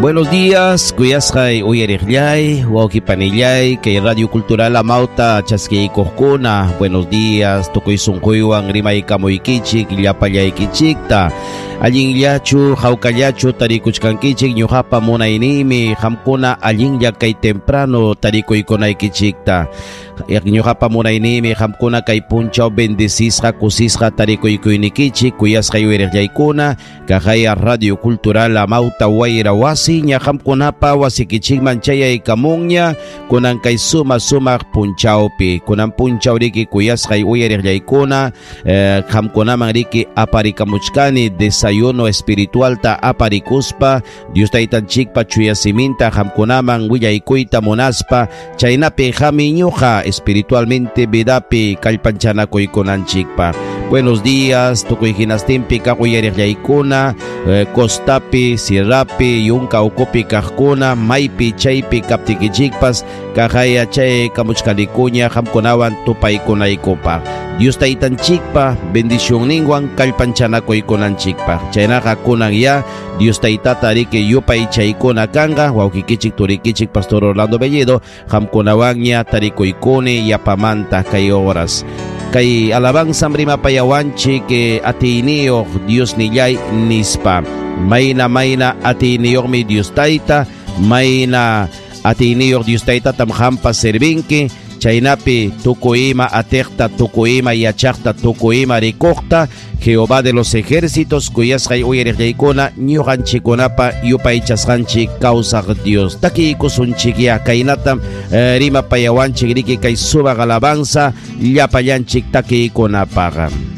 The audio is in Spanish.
Buenos días, kuyasqay uyariqllay, wawqipanillay, kay Radio Cultural Amauta chaskiykuqkuna. Buenos días, tukuy sunquywan rimaykamuykichik, llapallaykichikta. Allinllachu, hawkallachu tarikuchkankichik ñuqapa munaynimi, qamkuna allinlla kay temprano tarikuykunaykichikta. Ñuqapa munaynimi qamkuna kay punchaw bendisisqa kusisqa tarikuykuynikichik, kuyasqay uyariqllaykuna, kaqaya Radio Cultural Amauta wayra wasi ña qamkunapa wasikichikman chayaykamunña kunan kay sumaq punchawpi, kunan punchawriki kuyasqay uyariqllaykuna, qamkunaman riki aparikamuchkani desayuno espiritualta aparikuspa, Dios taytanchikpa chuyasiminta qamkunaman willaykuyta munaspa, chaynapi qami ñuqa espiritualmente vidapi kallpanchanakuykunanchikpa. Buenos días, tukuy hinastinpi kaq uyariqllaykuna, costapi, sierrapi, yunka ukupi kaqkuna, maypi chaypi kaptikichikpas, kaqaya chay kamuchkanikuña qamkunawan tupaykunaykupaq. Dios taytanchikpa bendición ninguan kallpanchanakuykunanchikpaq. Chaynaqa kunan ya Dios taytata riki yupay chaykuna kanga, wawqikichik turikichik Pastor Orlando Bellido, qamkunawanña tarikuykuni yapamanta kay horas. Kay alabanza rimapayawanchik atiniyoq Dios nillay nispa. Mayna atiniyoqmi Dios tayta, mayna atiniyoq Dios tayta tamhampa servinki, chaynapi tukuyma atiqta, tukuyma yachaqta, tukuyma rikuqta, Jehová de los ejércitos, kuyasqay uyariqllaykuna ñuqanchikkunapa yupaychasqanchik kawsaq Dios. Takiykusunchik ya kaynata rimapayawanchik riki kay sumaq alabanza llapallanchik takiykunapaqa.